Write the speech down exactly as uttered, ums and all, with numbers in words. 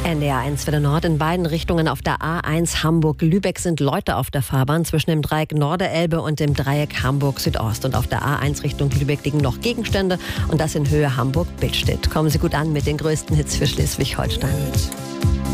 N D R eins für den Nord. In beiden Richtungen auf der A eins Hamburg-Lübeck sind Leute auf der Fahrbahn zwischen dem Dreieck Norderelbe und dem Dreieck Hamburg-Südost. Und auf der A eins Richtung Lübeck liegen noch Gegenstände und das in Höhe Hamburg-Billstedt. Kommen Sie gut an mit den größten Hits für Schleswig-Holstein.